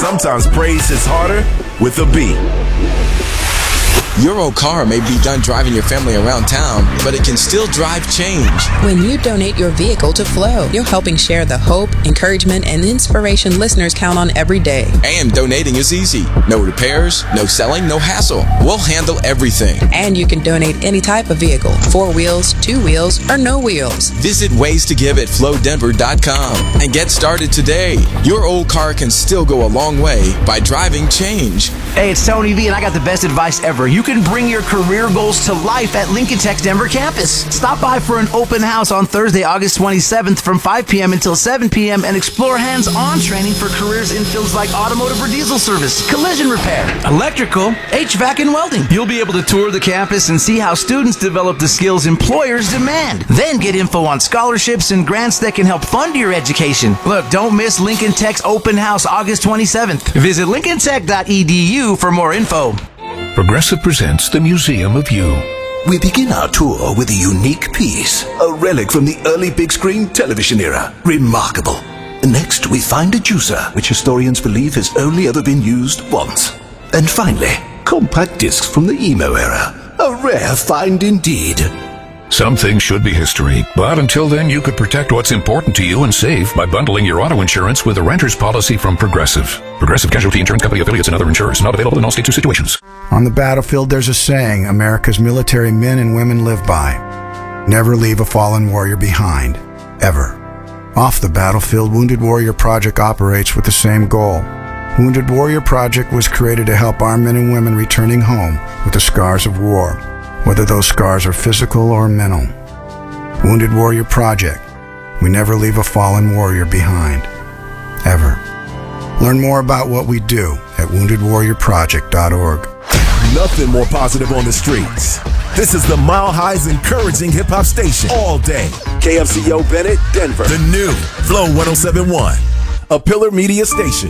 sometimes praise hits harder with a B. Your old car may be done driving your family around town, but it can still drive change. When you donate your vehicle to Flow, you're helping share the hope, encouragement, and inspiration listeners count on every day. And donating is easy. No repairs, no selling, no hassle. We'll handle everything. And you can donate any type of vehicle, 4 wheels, 2 wheels, or no wheels. Visit ways to give at flowdenver.com and get started today. Your old car can still go a long way by driving change. Hey, it's Tony V, and I got the best advice ever. You can bring your career goals to life at Lincoln Tech's Denver campus. Stop by for an open house on Thursday, August 27th from 5 p.m. until 7 p.m. and explore hands-on training for careers in fields like automotive or diesel service, collision repair, electrical, HVAC, and welding. You'll be able to tour the campus and see how students develop the skills employers demand. Then get info on scholarships and grants that can help fund your education. Look, don't miss Lincoln Tech's open house August 27th. Visit lincolntech.edu for more info. Progressive presents the Museum of You. We begin our tour with a unique piece, a relic from the early big screen television era. Remarkable. Next, we find a juicer, which historians believe has only ever been used once. And finally, compact discs from the emo era. A rare find indeed. Some things should be history, but until then you could protect what's important to you and save by bundling your auto insurance with a renter's policy from Progressive. Progressive Casualty Insurance Company affiliates and other insurers. Not available in all states or situations. On the battlefield, there's a saying America's military men and women live by. Never leave a fallen warrior behind. Ever. Off the battlefield, Wounded Warrior Project operates with the same goal. Wounded Warrior Project was created to help our men and women returning home with the scars of war, whether those scars are physical or mental. Wounded Warrior Project. We never leave a fallen warrior behind. Ever. Learn more about what we do at woundedwarriorproject.org. Nothing more positive on the streets. This is the Mile High's encouraging hip-hop station all day. KFCO Bennett, Denver. The new Flow 1071, a Pillar Media station.